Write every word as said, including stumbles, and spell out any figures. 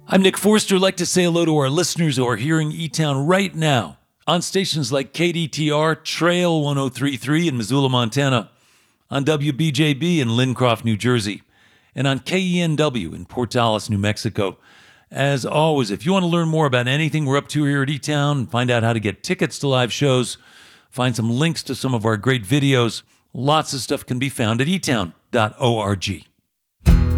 I'm Nick Forster. I'd like to say hello to our listeners who are hearing E-Town right now on stations like K D T R, Trail one oh three point three in Missoula, Montana, on W B J B in Lincroft, New Jersey, and on K E N W in Portales, New Mexico. As always, if you want to learn more about anything we're up to here at E-Town, find out how to get tickets to live shows, find some links to some of our great videos, lots of stuff can be found at e town dot org.